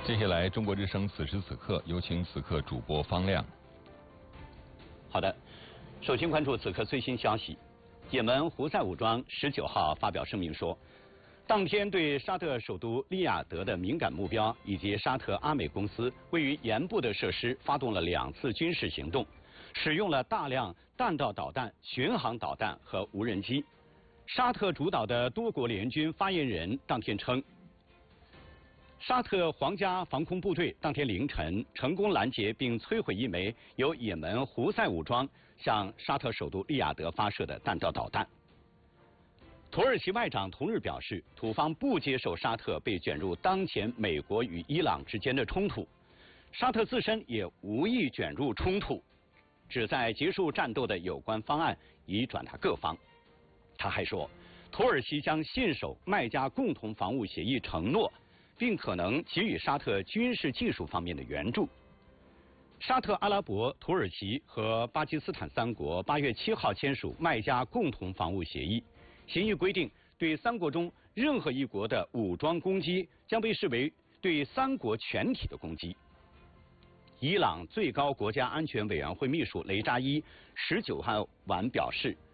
接下来，中国之声此时此刻有请此刻主播方亮。 好的，首先关注此刻最新消息。也门胡塞武装19号发表声明说，当天对沙特首都利雅得的敏感目标以及沙特阿美公司位于盐部的设施发动了2次军事行动，使用了大量弹道导弹、巡航导弹和无人机。沙特主导的多国联军发言人当天称，沙特皇家防空部队当天凌晨成功拦截并摧毁一枚由也门胡塞武装向沙特首都利雅得发射的弹道导弹。土耳其外长同日表示，土方不接受沙特被卷入当前美国与伊朗之间的冲突，沙特自身也无意卷入冲突，旨在结束战斗的有关方案已转达各方。他还说，土耳其将信守麦加共同防务协议承诺，并可能给予沙特军事技术方面的援助。沙特阿拉伯、土耳其和巴基斯坦3国8月7号签署麦加共同防务协议，协议规定，对3国中任何一国的武装攻击将被视为对3国全体的攻击。伊朗最高国家安全委员会秘书雷扎伊19号晚表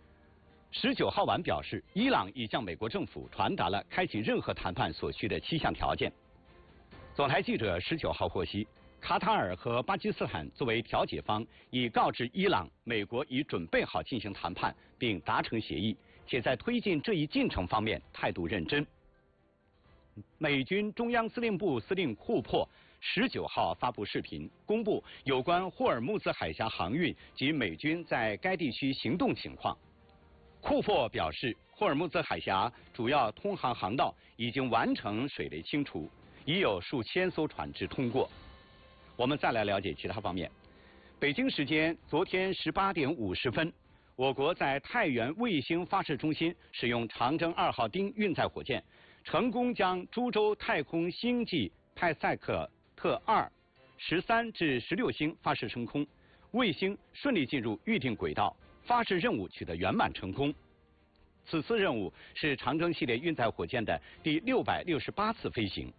示，伊朗已向美国政府传达了开启任何谈判所需的7项条件。总台记者19号获悉，卡塔尔和巴基斯坦作为调解方，已告知伊朗，美国已准备好进行谈判并达成协议，且在推进这一进程方面态度认真。美军中央司令部司令库珀19号发布视频，公布有关霍尔木兹海峡航运及美军在该地区行动情况。库珀表示，霍尔木兹海峡主要通航航道已经完成水雷清除，已有数千艘船只通过。我们再来了解其他方面。北京时间昨天18点50分，我国在太原卫星发射中心使用长征2号丁运载火箭，成功将株洲太空星际派赛克特2 13至16星发射升空，卫星顺利进入预定轨道，发射任务取得圆满成功。此次任务是长征系列运载火箭的第668次飞行。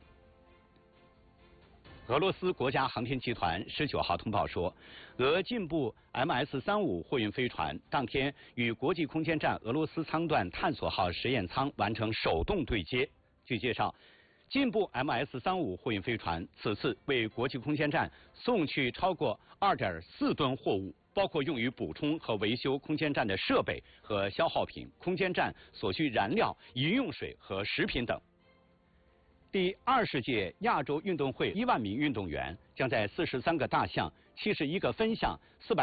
俄罗斯国家航天集团19号通报说，俄进步 MS-35 货运飞船当天与国际空间站俄罗斯舱段探索号实验舱完成手动对接。据介绍，进步 MS-35 货运飞船此次为国际空间站送去超过 2.4 吨货物，包括用于补充和维修空间站的设备和消耗品、空间站所需燃料、饮用水和食品等。第20届亚洲运动会1万名运动员将在43个大项、71个分项、400